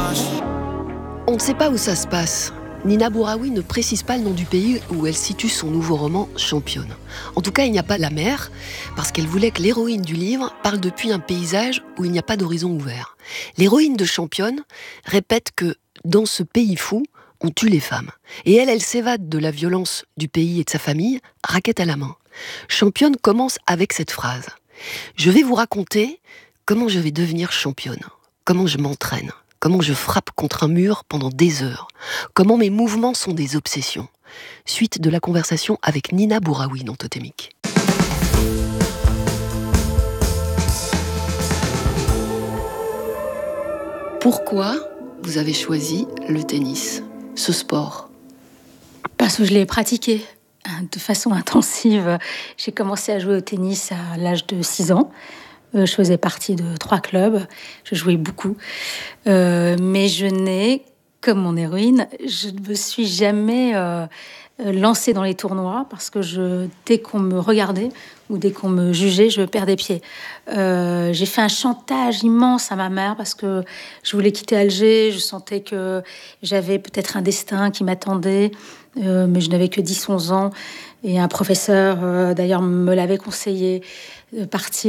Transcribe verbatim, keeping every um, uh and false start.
On ne sait pas où ça se passe. Nina Bouraoui ne précise pas le nom du pays où elle situe son nouveau roman Championne. En tout cas, il n'y a pas la mer, parce qu'elle voulait que l'héroïne du livre parle depuis un paysage où il n'y a pas d'horizon ouvert. L'héroïne de Championne répète que dans ce pays fou, on tue les femmes. Et elle, elle s'évade de la violence du pays et de sa famille, raquette à la main. Championne commence avec cette phrase. « Je vais vous raconter comment je vais devenir championne, comment je m'entraîne. Comment je frappe contre un mur pendant des heures. Comment mes mouvements sont des obsessions. » Suite de la conversation avec Nina Bouraoui dans Totémique. Pourquoi vous avez choisi le tennis, ce sport ? Parce que je l'ai pratiqué de façon intensive. J'ai commencé à jouer au tennis à l'âge de six ans. Je faisais partie de trois clubs, je jouais beaucoup. Euh, mais je n'ai, comme mon héroïne, je ne me suis jamais euh, lancée dans les tournois parce que je, dès qu'on me regardait ou dès qu'on me jugeait, je perdais pied. Euh, j'ai fait un chantage immense à ma mère parce que je voulais quitter Alger. Je sentais que j'avais peut-être un destin qui m'attendait, euh, mais je n'avais que dix onze ans. Et un professeur, euh, d'ailleurs, me l'avait conseillé de partir